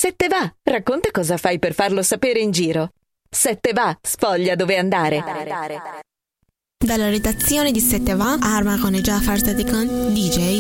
Sette va, racconta cosa fai per farlo sapere in giro. Sette va, sfoglia dove andare. Dalla redazione di Sette va, Arma con Jafar Sadikan, DJ